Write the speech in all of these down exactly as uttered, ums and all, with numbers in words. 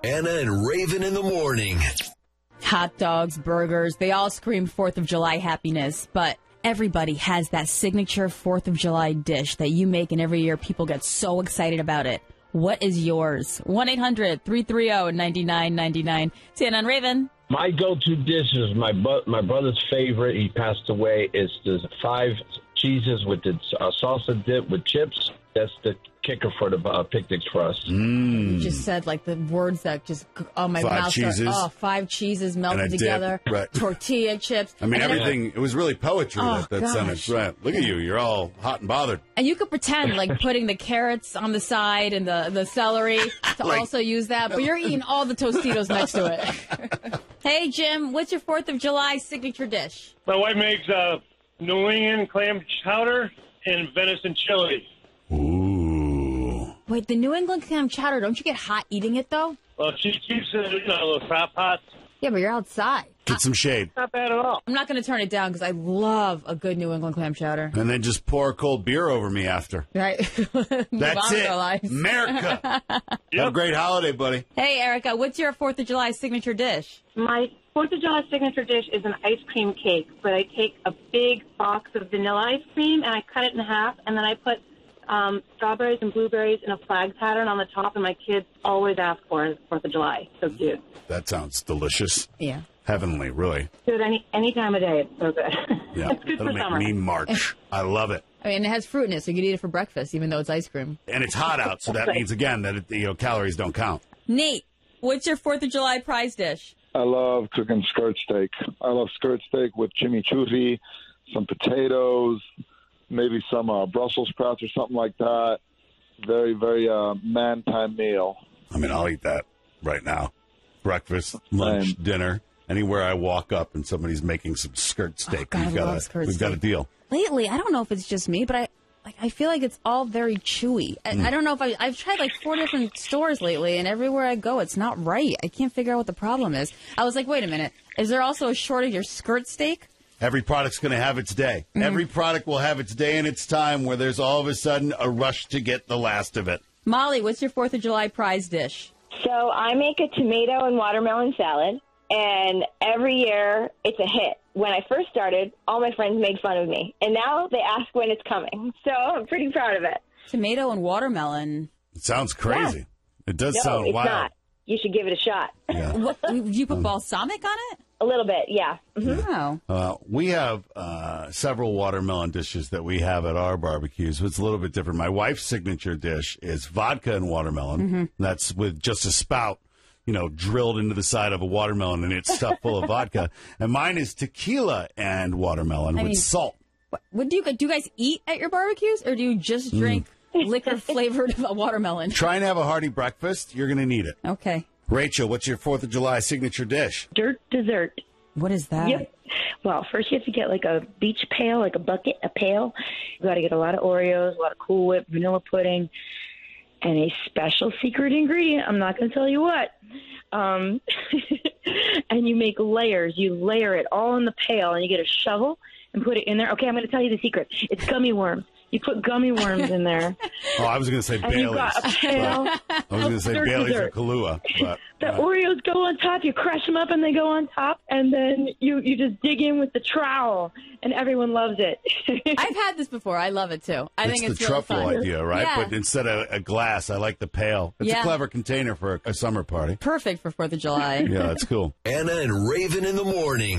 Anna and Raven in the morning. Hot dogs, burgers, they all scream fourth of July happiness, but everybody has that signature fourth of July dish that you make, and every year people get so excited about it. What is yours? one eight hundred three three zero nine nine nine nine. It's Anna and Raven. My go-to dish is my bu- my brother's favorite. He passed away. It's the five cheeses with the uh, salsa dip with chips. That's the kicker for the uh, picnics for us. Mm. You just said like the words that just, oh, my Five mouth cheeses. started, oh, five cheeses melted And a dip, together, right. tortilla chips. I mean, and then- everything, it was really poetry, Oh, that, that gosh. sentence. Right. Look at you. You're all hot and bothered. And you could pretend like putting the carrots on the side and the, the celery to Like- also use that, but you're eating all the Tostitos next to it. Hey, Jim, what's your fourth of July signature dish? My wife makes uh, New England clam chowder and venison chili. Ooh. Wait, the New England clam chowder, don't you get hot eating it, though? Well, she keeps it in a little crock pot. Yeah, but you're outside. Get some shade. Not bad at all. I'm not going to turn it down because I love a good New England clam chowder. And then just pour a cold beer over me after. Right? That's it. America. Have a great holiday, buddy. Hey, Erica, what's your fourth of July signature dish? My fourth of July signature dish is an ice cream cake, but I take a big box of vanilla ice cream and I cut it in half, and then I put um, strawberries and blueberries in a flag pattern on the top, and my kids always ask for it fourth of July. So cute. That sounds delicious. Yeah. Heavenly, really. Good any any time of day. It's so good. Yeah. It's good That'll for make summer. me march. I love it. I mean, it has fruit in it, so you could eat it for breakfast, even though it's ice cream. And it's hot out, so that means, again, that it, you know, calories don't count. Nate, what's your fourth of July prize dish? I love cooking skirt steak. I love skirt steak with chimichurri, some potatoes, maybe some uh, Brussels sprouts or something like that. Very, very uh, man-time meal. I mean, I'll eat that right now. Breakfast, lunch, Same. dinner. Anywhere I walk up and somebody's making some skirt steak, Oh, God, I we've got love a skirt we've got a steak. deal. Lately, I don't know if it's just me, but I like I feel like it's all very chewy. I, Mm. I don't know if I, I've tried like four different stores lately, and everywhere I go, it's not right. I can't figure out what the problem is. I was like, wait a minute, is there also a shortage of skirt steak? Every product's going to have its day. Mm-hmm. Every product will have its day and its time where there's all of a sudden a rush to get the last of it. Molly, what's your fourth of July prize dish? So I make a tomato and watermelon salad, and every year it's a hit. When I first started, all my friends made fun of me, and now they ask when it's coming. So I'm pretty proud of it. Tomato and watermelon. It sounds crazy. Yeah. It does No, sound it's wild. not. You should give it a shot. Yeah. What, do you put balsamic on it? A little bit, yeah. Mhm. Wow. Uh, we have uh, several watermelon dishes that we have at our barbecues. It's a little bit different. My wife's signature dish is vodka and watermelon. Mm-hmm. That's with just a spout, you know, drilled into the side of a watermelon, and it's stuffed full of vodka. And mine is tequila and watermelon I with mean- salt. What, what do you do? You guys eat at your barbecues, or do you just drink liquor flavored watermelon? Try and have a hearty breakfast. You're going to need it. Okay. Rachel, what's your fourth of July signature dish? Dirt dessert. What is that? Yep. Well, first you have to get like a beach pail, like a bucket, a pail. You got to get a lot of Oreos, a lot of Cool Whip, vanilla pudding, and a special secret ingredient. I'm not going to tell you what. Um, and you make layers. You layer it all in the pail, and you get a shovel and put it in there. Okay, I'm going to tell you the secret. It's gummy worms. You put gummy worms in there. Oh, I was going to say And you Bailey's. got a pail. I was going to say Dirt Bailey's or dessert. Kahlua. But, The uh, Oreos go on top. You crush them up, and they go on top. And then you, you just dig in with the trowel, and everyone loves it. I've had this before. I love it too. I it's think it's the really truffle fun. idea, right? Yeah. But instead of a glass, I like the pail. It's Yeah. a clever container for a, a summer party. Perfect for Fourth of July. Yeah, that's cool. Anna and Raven in the morning.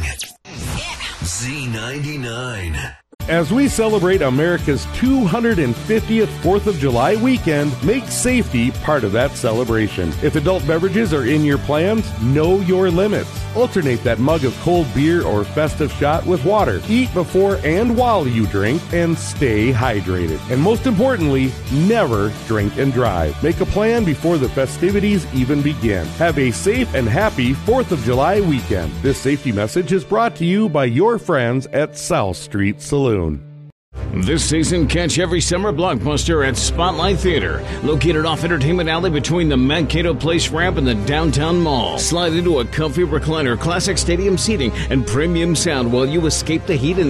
Z ninety-nine. As we celebrate America's two hundred fiftieth fourth of July weekend, make safety part of that celebration. If adult beverages are in your plans, know your limits. Alternate that mug of cold beer or festive shot with water. Eat before and while you drink, and stay hydrated. And most importantly, never drink and drive. Make a plan before the festivities even begin. Have a safe and happy fourth of July weekend. This safety message is brought to you by your friends at South Street Saloon. This season, catch every summer blockbuster at Spotlight Theater, located off Entertainment Alley between the Mankato Place ramp and the downtown mall. Slide into a comfy recliner, classic stadium seating, and premium sound while you escape the heat and